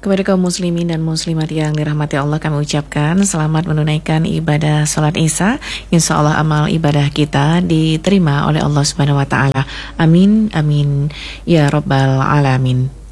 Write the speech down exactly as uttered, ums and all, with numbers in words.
Kepada kaum muslimin dan muslimat yang dirahmati Allah, kami ucapkan selamat menunaikan ibadah sholat Isya. Insya Allah amal ibadah kita diterima oleh Allah Subhanahu Wa Taala. Amin, amin, ya Rabbal Alamin.